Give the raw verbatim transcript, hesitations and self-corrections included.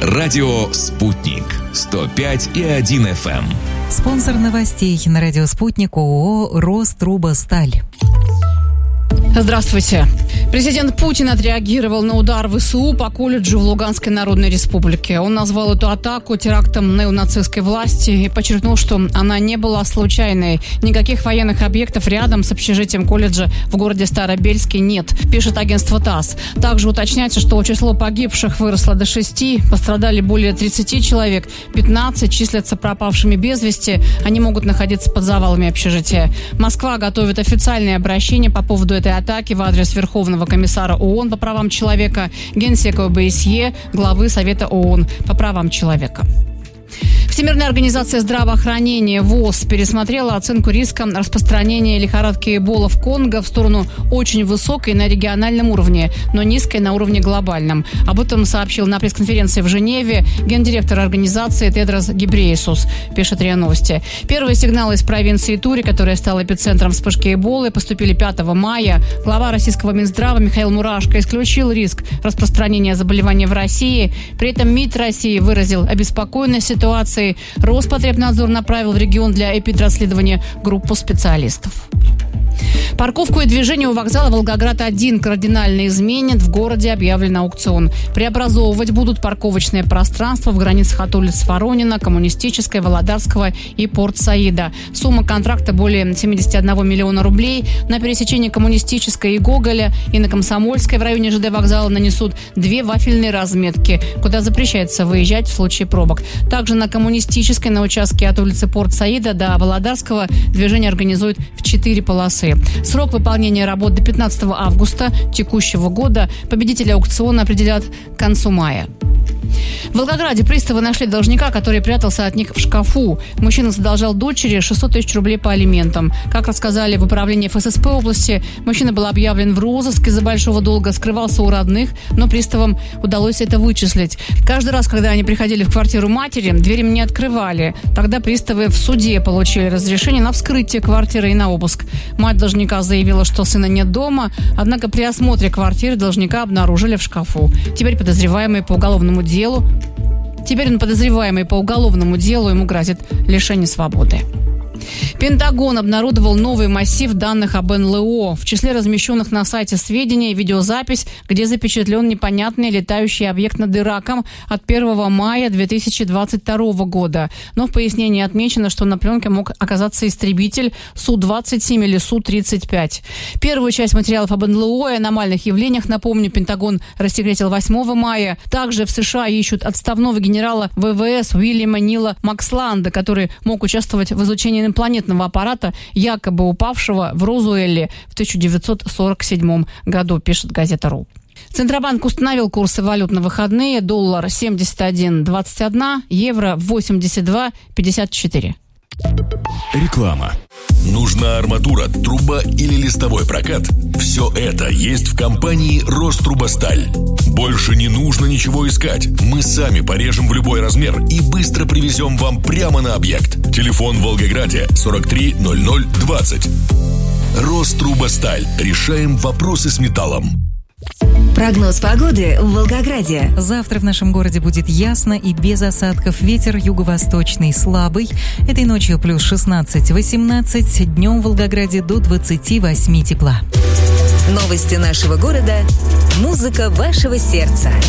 Радио «Спутник». сто пять и один эф эм. Спонсор новостей на радио «Спутник» ООО «Рострубосталь». Здравствуйте. Президент Путин отреагировал на удар ВСУ по колледжу в Луганской Народной Республике. Он назвал эту атаку терактом неонацистской власти и подчеркнул, что она не была случайной. Никаких военных объектов рядом с общежитием колледжа в городе Старобельске нет, пишет агентство ТАСС. Также уточняется, что число погибших выросло до шести, пострадали более тридцати человек, пятнадцать числятся пропавшими без вести, они могут находиться под завалами общежития. Москва готовит официальное обращение по поводу этой атаки в адрес Верховного комиссара ООН по правам человека, генсека ОБСЕ, главы Совета ООН по правам человека. Всемирная организация здравоохранения ВОЗ пересмотрела оценку риска распространения лихорадки Эбола в Конго в сторону очень высокой на региональном уровне, но низкой на уровне глобальном. Об этом сообщил на пресс-конференции в Женеве гендиректор организации Тедрос Гебрейесус, пишет РИА Новости. Первые сигналы из провинции Тури, которая стала эпицентром вспышки Эболы, поступили пятого мая. Глава российского Минздрава Михаил Мурашко исключил риск распространения заболевания в России. При этом МИД России выразил обеспокоенность ситуацией. Роспотребнадзор направил в регион для эпидрасследования группу специалистов. Парковку и движение у вокзала Волгоград-один кардинально изменят. В городе объявлен аукцион. Преобразовывать будут парковочное пространство в границах от улиц Воронина, Коммунистической, Володарского и Порт-Саида. Сумма контракта более семидесяти одного миллиона рублей. На пересечении Коммунистической и Гоголя и на Комсомольской в районе ЖД вокзала нанесут две вафельные разметки, куда запрещается выезжать в случае пробок. Также на Коммунистической на участке от улицы Порт-Саида до Володарского движение организуют в четыре полосы. Срок выполнения работ до пятнадцатого августа текущего года. Победителя аукциона определят к концу мая. В Волгограде приставы нашли должника, который прятался от них в шкафу. Мужчина задолжал дочери шестьсот тысяч рублей по алиментам. Как рассказали в управлении ФССП области, мужчина был объявлен в розыск из-за большого долга, скрывался у родных, но приставам удалось это вычислить. Каждый раз, когда они приходили в квартиру матери, дверь им не открывали. Тогда приставы в суде получили разрешение на вскрытие квартиры и на обыск. Мать должника заявила, что сына нет дома, однако при осмотре квартиры должника обнаружили в шкафу. Теперь подозреваемый по уголовному делу Теперь он подозреваемый по уголовному делу, ему грозит лишение свободы. Пентагон обнародовал новый массив данных об эн эл о. В числе размещенных на сайте сведений видеозапись, где запечатлен непонятный летающий объект над Ираком от первого мая две тысячи двадцать второго года. Но в пояснении отмечено, что на пленке мог оказаться истребитель Су двадцать семь или Су тридцать пять. Первую часть материалов об эн эл о и аномальных явлениях, напомню, Пентагон рассекретил восьмого мая. Также в США ищут отставного генерала вэ вэ эс Уильяма Нила Максланда, который мог участвовать в изучении инопланетного аппарата, якобы упавшего в Розуэлле в тысяча девятьсот сорок седьмом году, пишет газета РУ. Центробанк установил курсы валют на выходные. Доллар семьдесят один двадцать один, евро восемьдесят два пятьдесят четыре. Реклама. Нужна арматура, труба или листовой прокат? Все это есть в компании «Рострубосталь». Больше не нужно ничего искать. Мы сами порежем в любой размер и быстро привезем вам прямо на объект. Телефон в Волгограде сорок три ноль ноль двадцать. «Рострубосталь». Решаем вопросы с металлом. Прогноз погоды в Волгограде. Завтра в нашем городе будет ясно и без осадков. Ветер юго-восточный слабый. Этой ночью плюс шестнадцать-восемнадцать. Днем в Волгограде до двадцати восьми тепла. Новости нашего города. Музыка вашего сердца.